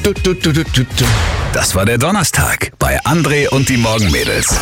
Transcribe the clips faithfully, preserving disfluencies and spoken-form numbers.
Du, du, du, du, du, du. Das war der Donnerstag bei André und die Morgenmädels.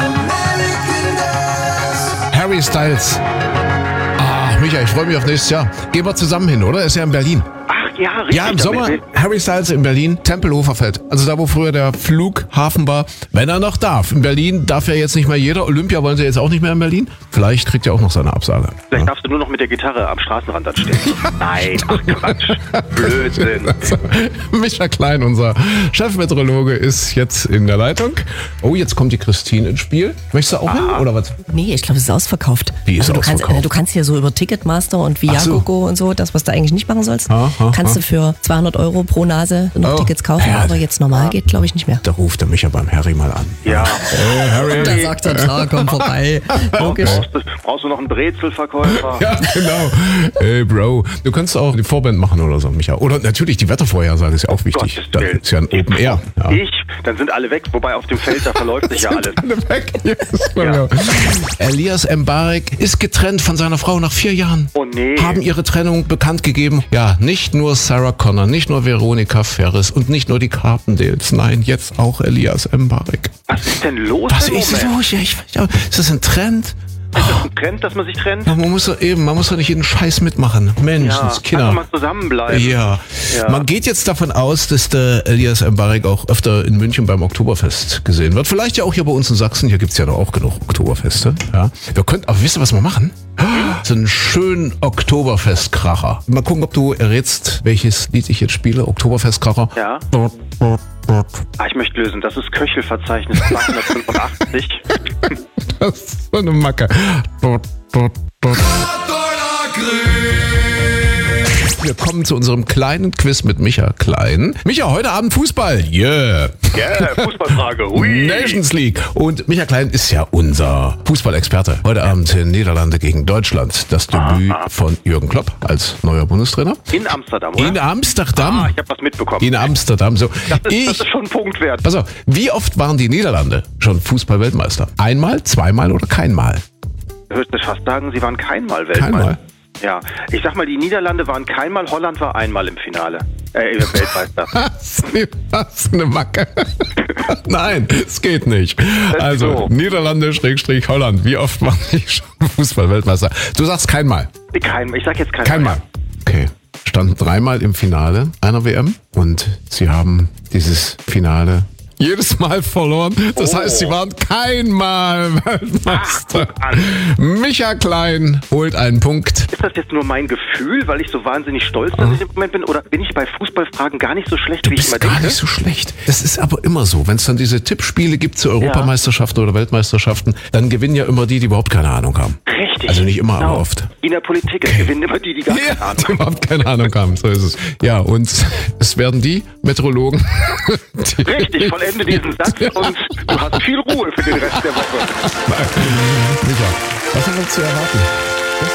Harry Styles. Ah, Michael, ich freue mich auf nächstes Jahr. Gehen wir zusammen hin, oder? Ist ja in Berlin. Ach ja, richtig. Ja, im Sommer Harry Styles in Berlin, Tempelhofer Feld. Also da, wo früher der Flughafen war, wenn er noch darf. In Berlin darf ja jetzt nicht mehr jeder. Olympia wollen sie jetzt auch nicht mehr in Berlin. Vielleicht kriegt er auch noch seine Absage. Vielleicht darfst du nur noch mit der Gitarre am Straßenrand dann stehen. Nein, ach Quatsch. Blödsinn. Micha Klein, unser Chefmeteorologe, ist jetzt in der Leitung. Oh, jetzt kommt die Christine ins Spiel. Möchtest du auch hin, oder was? Nee, ich glaube, es ist ausverkauft. Wie ist also du ausverkauft? Kannst, äh, du kannst hier so über Ticketmaster und Viagogo so. und so, das, was du eigentlich nicht machen sollst, Ha, ha, kannst ha. du für zweihundert Euro pro Nase noch Oh. Tickets kaufen, Ja. aber jetzt normal geht, glaube ich, nicht mehr. Da ruft der Micha beim Harry mal an. Ja. Hey, Harry. Da sagt er, klar, komm vorbei. Logisch. Brauchst du, brauchst du noch einen Brezelverkäufer? Ja, genau. Hey, Bro. Du kannst auch die Vorband machen oder so, Micha. Oder natürlich die Wettervorhersage ist ja auch wichtig. Gottes Das Willen. ist ja ein Open Air. Ja. Ich, dann sind alle weg, wobei auf dem Feld, da verläuft sich ja alles. Alle weg. Yes, Ja. Elias Mbarek ist getrennt von seiner Frau nach vier Jahren. Oh nee. Haben ihre Trennung bekannt gegeben. Ja, nicht nur Sarah Connor, nicht nur Veronika Ferris und nicht nur die Carpendales. Nein, jetzt auch Elias Mbarek. Was ist denn los? Was im ist Moment? los? Ja, ich weiß nicht. Ist das ein Trend? Ist das ein Trend, dass man sich trennt? Ja, man muss doch eben, man muss doch nicht jeden Scheiß mitmachen. Mensch, Ja, das Kinder. einfach mal zusammenbleiben. Ja. Ja. Man geht jetzt davon aus, dass der Elias Mbarek auch öfter in München beim Oktoberfest gesehen wird. Vielleicht ja auch hier bei uns in Sachsen. Hier gibt's ja doch auch genug Oktoberfeste. Ja. Wir könnten, aber wisst ihr, was wir machen? So einen schönen Oktoberfestkracher. Mal gucken, ob du errätst, welches Lied ich jetzt spiele. Oktoberfestkracher. Ja. Ah, ich möchte lösen. Das ist Köchelverzeichnis zweihundertfünfundachtzig. Das ist so eine Macke. Wir kommen zu unserem kleinen Quiz mit Micha Klein. Micha, heute Abend Fußball. Yeah. Yeah, Fußballfrage. Hui. Nations League. Und Micha Klein ist ja unser Fußballexperte. Heute Abend in Niederlande gegen Deutschland. Das Debüt von Jürgen Klopp als neuer Bundestrainer. In Amsterdam, oder? In Amsterdam. Ah, ich habe was mitbekommen. In Amsterdam. So. das, ist, ich, das ist schon ein Punkt wert. pass auf, wie oft waren die Niederlande schon Fußball-Weltmeister? Einmal, zweimal oder keinmal? Ich würde fast sagen, sie waren keinmal Weltmeister. Keinmal. Ja, ich sag mal, die Niederlande waren keinmal, Holland war einmal im Finale. Äh, Weltmeister. Was? Was? Eine Macke? Nein, es geht nicht. Also, so. Niederlande, Schrägstrich, Holland. Wie oft waren die schon Fußball-Weltmeister? Du sagst keinmal. Keinmal. Ich sag jetzt keinmal. Keinmal. Okay. Standen dreimal im Finale einer W M und sie haben dieses Finale jedes Mal verloren. Das Oh. heißt, sie waren keinmal Weltmeister. Ach, guck an. Micha Klein holt einen Punkt. Ist das jetzt nur mein Gefühl, weil ich so wahnsinnig stolz dass ich im Moment bin? Oder bin ich bei Fußballfragen gar nicht so schlecht, wie ich Ist immer gar denke? nicht so schlecht. Das ist aber immer so. Wenn es dann diese Tippspiele gibt zu Europameisterschaften oder Weltmeisterschaften, dann gewinnen ja immer die, die überhaupt keine Ahnung haben. Richtig. Also nicht immer, Genau. aber oft. In der Politik es gewinnen immer die, die gar keine Ja, Ahnung die haben. überhaupt keine Ahnung haben. So ist es. Ja, und es werden die Meteorologen. Die Richtig, vollende diesen Satz und du hast viel Ruhe für den Rest der Woche. Micha, was haben wir zu erwarten?